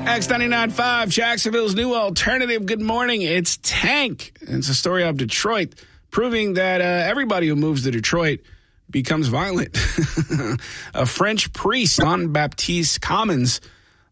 X99.5, Jacksonville's new alternative. Good morning. It's Tank. It's a story of Detroit proving that everybody who moves to Detroit becomes violent. A French priest on Baptiste Commons